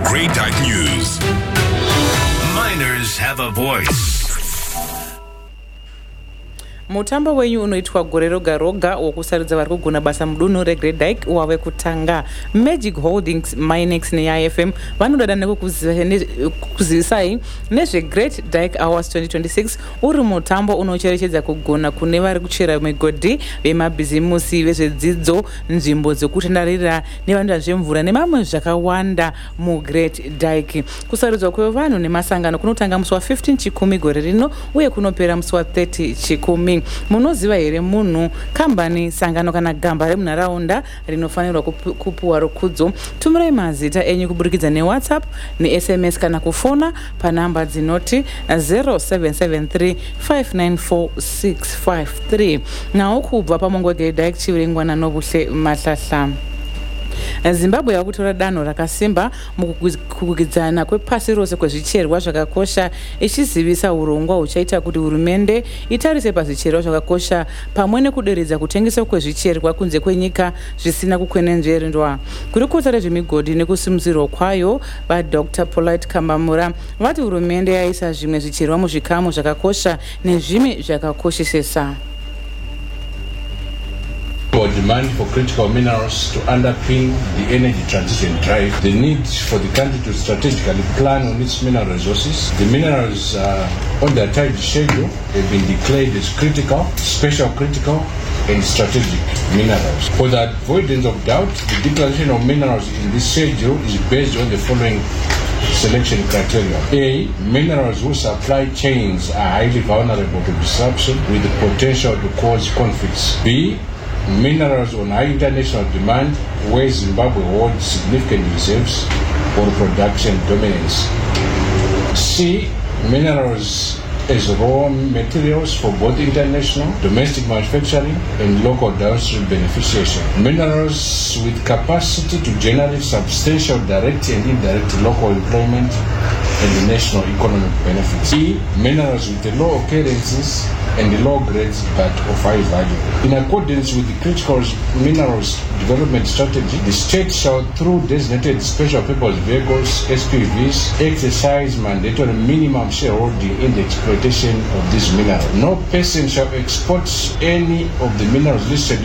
Grey Dyke News. Miners have a voice. Mutambo wenyu unoitwa gore roga roga wokusaridza vari kugona basa mudunhu reGrey Dyke wave kutanga. Magic Holdings, Minex neIFM vanodada nekukuzivisai nezveGreat Dyke Awards 2026 uri mutambo unocherechedza kugona kune vari kuchera migodhi vemabhizimusi vezvedzidzo, nzvimbo dzekutandarira nevanoita zvemvura nemamwe zvakawanda muGreat Dyke. Kusaridzwa kwevanhu nemasangano kunotanga musi wa15 Chikumi gore rino uye kunopera musi wa30 Chikumi. Munoziva here munhu, kambani, sangano kana gamba remunharaunda rinofanirwa kupuwa rukudzo? Tumirai mazita enyu kuburikidza neWhatsApp neSMS kana kufona panhamba dzinoti 0773 594 653. Nawo kubva pamongo Grey Dyke Chivirengwana Nobuhle Mahlahla. Zimbabwe yakutora danho rakasimba mukukwikwidzana kwepasi rose kwezvicherwa zvakakosha, ichizivisa urongwa huchaita kuti hurumende itarise pazvicherwa zvakakosha pamwe nekuderedza kutengeswa kwezvicherwa kunze kwenyika zvisina kukwenenzverwa. Kurikuta rezvemigodhi nekusimudzirwa kwayo, vaDr Polite Kambamura vati hurumende yaisa zvimwe zvicherwa muzvikamu zvakakosha nezvimwe zvakakoshesesa. For demand for critical minerals to underpin the energy transition drive, the need for the country to strategically plan on its mineral resources. The minerals on the tight schedule have been declared as critical, special critical, and strategic minerals. For the avoidance of doubt, the declaration of minerals in this schedule is based on the following selection criteria. A. Minerals whose supply chains are highly vulnerable to disruption with the potential to cause conflicts. B. Minerals on high international demand where Zimbabwe holds significant reserves or production dominance. C. Minerals as raw materials for both international, domestic manufacturing and local downstream beneficiation. Minerals with capacity to generate substantial direct and indirect local employment and the national economic benefits. E. Minerals with the low occurrences and the low grades but of high value. In accordance with the Critical Minerals Development Strategy, the state shall, through designated special purpose vehicles, SPVs, exercise mandatory minimum shareholding in the exploitation of this mineral. No person shall export any of the minerals listed.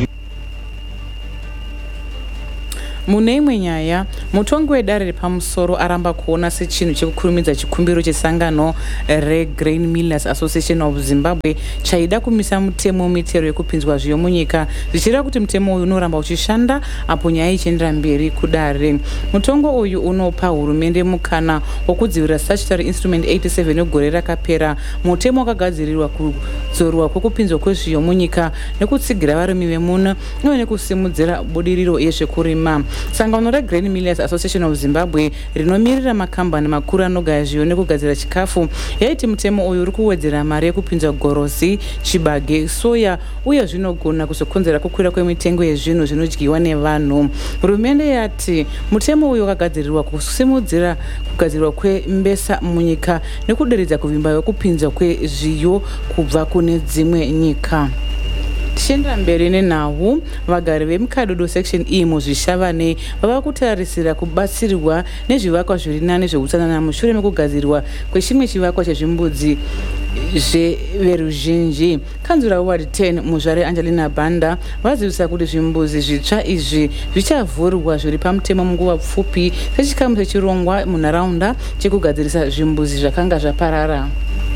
Mune imwe nyaya, mutongi wedare repamusoro aramba kuona sechinhu chekukurumidza chikumbiro chesangano reGrain Millers Association of Zimbabwe chaida kumisa mutemo mitero yekupinzwa zviyo munyika, zvichireva kuti mutemo uyu unoramba uchishanda apo nyaya ichiendera mberi kudare. Mutongo uyu unopa hurumende mukana wokudzivirira statutory instrument 87 yegore rakapera, mutemo wakagadzirirwa kudzorwa kwekupinzwa kwezviyo munyika nekutsigira varimi vemuno uye nekusimudzira budiriro yezvekurima. Sangano reGrain Millers Association of Zimbabwe rinomirira makambani makuru anogaya zviyo nekugadzira chikafu yaiti mutemo uyu uri kuwedzera mari yekupinza gorosi, chibage, soya uye zvinogona kuzokonzera kukwira kwemitengo yezvinhu zvinodyiwa nevanhu. Hurumende yati mutemo uyu wakagadzirirwa kusimudzira kugadzirwa kwembesa munyika nekuderedza kuvimba kwekupinza kwezviyo kubva kune dzimwe nyika. Tichienda mberi nenhau, vagari vemukadodo section E muzvishavane vava kutarisira kubatsirwa nezvivakwa zviri nane zveutsanana mushure mekugadzirwa kwechimwe chivakwa chezvimbudzi zveveruzhinji. Kanzura ward 10 muzvare Angelina Banda vazivisa kuti zvimbuzi zvitsva izvi zvichavhurwa zviri pamutemo munguva pfupi sechikamu chechirongwa munharaunda chekugadzirisa zvimbuzi zvakanga zvaparara.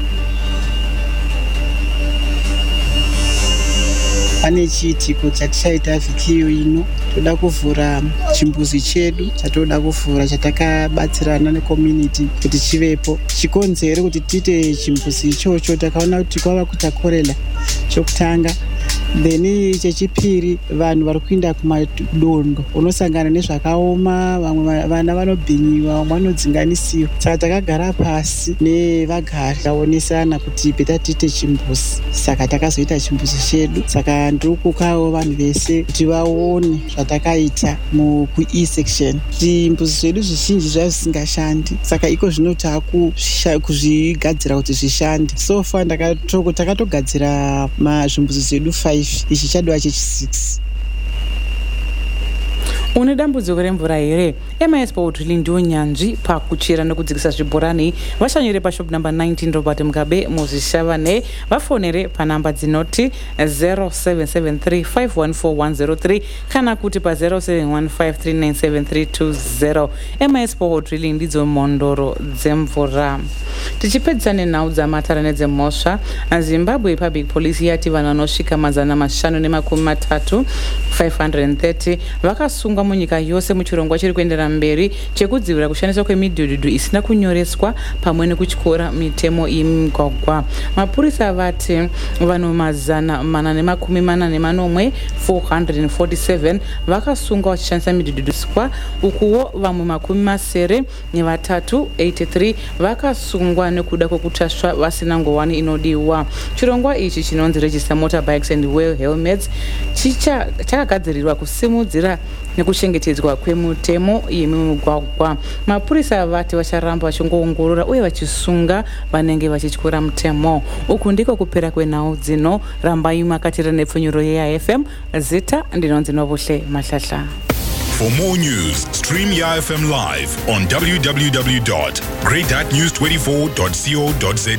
Pane chiitiko chatichaita vhikiyo ino, toda kuvhura chimbuzi chedu chatoda kuvhura chatakabatsirana necommunity kuti chivepo. Chikonzero kuti tiite chimbuzi ichocho takaona kuti kwava kutakorela chokutanga. Then chechipiri vanhu vari kuinda kumadondo unosangana nezvakaoma, vamwe vana vanobhinyiwa, vamwe vanodzinganisiwa. Saka takagara pasi nevagari taonesana kuti beta tiite chimbuzi. Saka takazoita chimbuzi chedu. Saka ndiri kukawo vanhu vese kuti vaone zvatakaita muE section. Zvimbuzi zvedu zvizhinji zvaiva zvisingashandi. Saka iko zvino takuzvigadzira kuti zvishande. So far takatogadzira zvimbuzi zvedu 5, ichi chadwa chechi 6. Une dambudziko remvura here? MISport Drilling ndiwo nyanzvi pakuchera nekudzikisa zvibhorani. Vashanyire pashop number 19 Robert Mugabe muzvishavane. Vafonere panamba dzinoti 0773514103 kana kuti pa 0715397320. MISport Drilling ndidzo mhondoro dzemvura. Tichipedzisa nenhau dzamatara nedzemhosva, Zimbabwe Public Police yati vanhu vanosvika 530 530 vakasungwa munyika yose muchirongwa chiri kuendera mberi chekudzivirira kushandiswa kwemidhudhudhu isina kunyoreswa pamwe nekutyora mitemo yemigwagwa. Mapurisa vati vanhu 447 vakasungwa vachishandisa midhudhudhu iswa, ukuwo vamwe 83 vakasungwa nekuda kwekutasva vasina ngowani inodiwa. Chirongwa ichi chinonzi Register Motorbikes and Wheel Helmets chakagadzirirwa kusimudzira nekuchengetedzwa kwemutemo yemigwagwa. Mapurisa vati vacharamba vachingoongorora uye vachisunga vanenge vachityora mutemo. Uku ndiko kupera kwenhau dzino. Rambai makatira nepfunyuro yeIFM. Zita ndinonzi Novuhle Mahlahla. For more news, stream IFM live on www.great-news24.co.za.